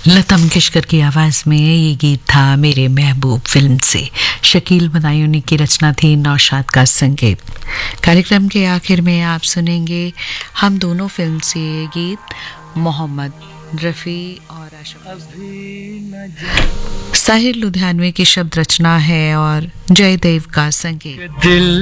लता मंगेशकर की आवाज़ में ये गीत था मेरे महबूब फिल्म से। शकील बदायूनी की रचना थी, नौशाद का संगीत। कार्यक्रम के आखिर में आप सुनेंगे हम दोनों फिल्म से ये गीत। मोहम्मद रफ़ी और साहिर लुधियानवी की शब्द रचना है और जयदेव का संगीत।